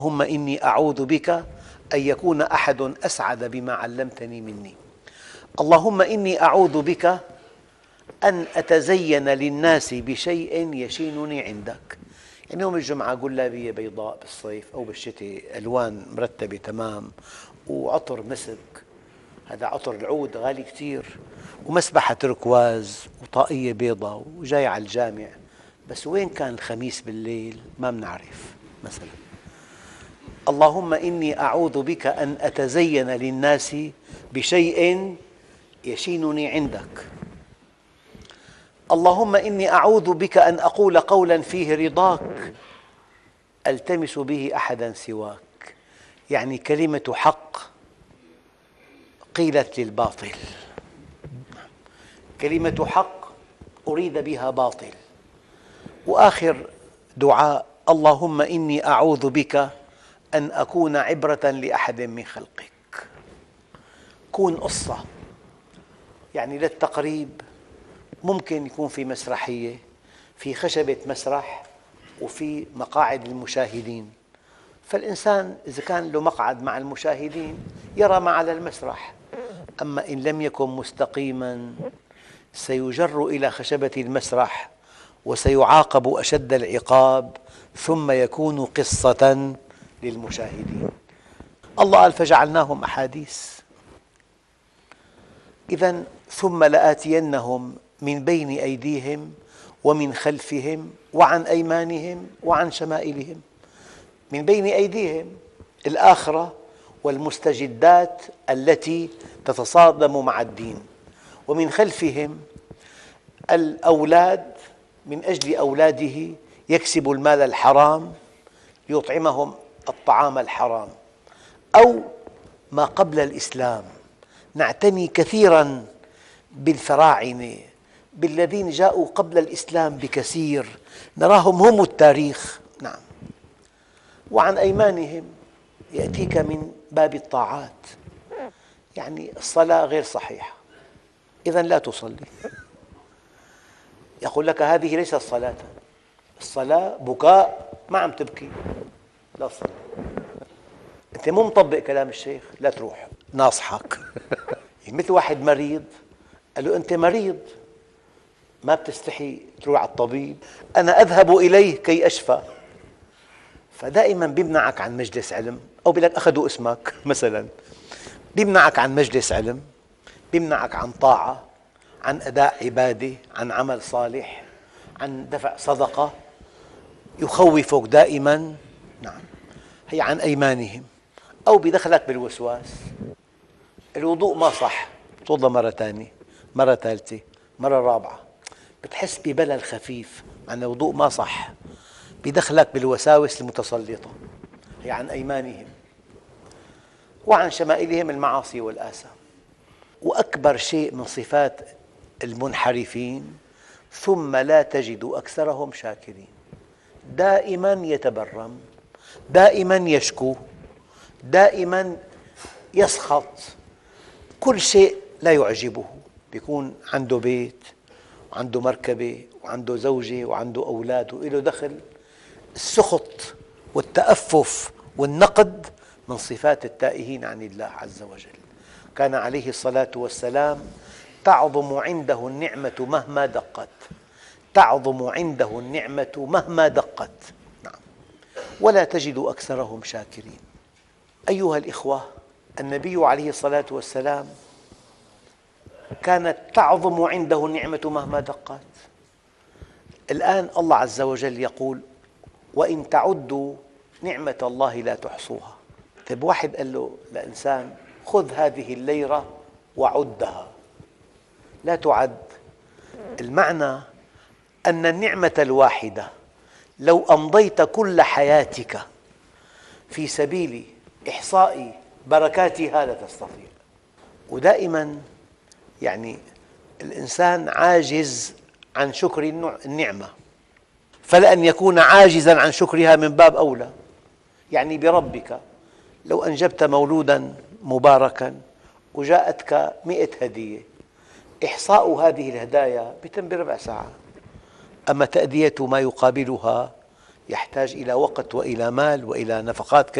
اللهم إني أعوذ بك أن يكون أحد أسعد بما علمتني مني. اللهم إني أعوذ بك أن أتزين للناس بشيء يشينني عندك. يعني يوم الجمعة جلابية بيضاء بالصيف أو بالشتاء، ألوان مرتبة تمام، وعطر مسك، هذا عطر العود غالي كثير، ومسبحة تركواز وطاقية بيضاء، وجاي على الجامع. بس وين كان الخميس بالليل؟ ما بنعرف مثلا. اللهم إني أعوذ بك أن أتزين للناس بشيء يشينني عندك. اللهم إني أعوذ بك أن أقول قولا فيه رضاك ألتمس به أحدا سواك. يعني كلمة حق قيلت للباطل، كلمة حق أريد بها باطل. وآخر دعاء: اللهم إني أعوذ بك أن أكون عبرة لأحد من خلقك. كون قصة، يعني للتقريب ممكن يكون في مسرحية، في خشبة مسرح وفي مقاعد المشاهدين، فالإنسان إذا كان له مقعد مع المشاهدين يرى ما على المسرح. أما إن لم يكن مستقيماً سيجر إلى خشبة المسرح وسيعاقب أشد العقاب، ثم يكون قصة للمشاهدين. الله قال: فجعلناهم أحاديث. إذن ثم لآتينهم من بين أيديهم ومن خلفهم وعن أيمانهم وعن شمائلهم. من بين أيديهم الآخرة والمستجدات التي تتصادم مع الدين، ومن خلفهم الأولاد من أجل أولاده يكسب المال الحرام ليطعمهم الطعام الحرام، أو ما قبل الإسلام. نعتني كثيراً بالفراعنة، بالذين جاءوا قبل الإسلام بكثير، نراهم هم التاريخ. نعم. وعن أيمانهم يأتيك من باب الطاعات، يعني الصلاة غير صحيحة، إذن لا تصلي. يقول لك: هذه ليست صلاة، الصلاة بكاء، ما عم تبكي، لا صلاة. أنت مو مطبق كلام الشيخ، لا تروح، ناصحك. مثل واحد مريض قال له: أنت مريض، ما بتستحي تروح على الطبيب؟ أنا أذهب إليه كي أشفى. فدائما بيمنعك عن مجلس علم، أو بيقول لك أخذوا اسمك مثلا، بيمنعك عن مجلس علم، بيمنعك عن طاعة، عن أداء عبادة، عن عمل صالح، عن دفع صدقة، يخوفك دائما. نعم. هي عن أيمانهم. أو بيدخلك بالوسواس، الوضوء ما صح، توضأ مرة ثانية، مرة ثالثة، مرة رابعة، بتحس ببلل خفيف عن الوضوء ما صح، بيدخلك بالوساوس المتسلطة. هي عن أيمانهم. وعن شمائلهم المعاصي والآثام. وأكبر شيء من صفات المنحرفين: ثم لا تجد أكثرهم شاكرين. دائما يتبرم، دائما يشكو، دائما يسخط، كل شيء لا يعجبه. يكون عنده بيت وعنده مركبة وعنده زوجة وعنده أولاد وله دخل، السخط والتأفف والنقد من صفات التائهين عن الله عز وجل. كان عليه الصلاة والسلام تعظم عنده النعمة مهما دقت، تعظم عنده النعمة مهما دقت. نعم. ولا تجد أكثرهم شاكرين. أيها الإخوة، النبي عليه الصلاة والسلام كانت تعظم عنده النعمة مهما دقت. الآن الله عز وجل يقول: وإن تعدوا نعمة الله لا تحصوها. طيب، واحد قال له لإنسان: خذ هذه الليرة وعدها، لا تعد. المعنى أن النعمة الواحدة لو أمضيت كل حياتك في سبيل إحصاء بركاتها لا تستطيع. ودائما يعني الإنسان عاجز عن شكر النعمة، فلأن يكون عاجزاً عن شكرها من باب أولى. يعني بربك لو أنجبت مولوداً مباركاً وجاءتك 100 هدية، إحصاء هذه الهدايا بيتم بربع ساعة، أما تأدية ما يقابلها يحتاج إلى وقت وإلى مال وإلى نفقات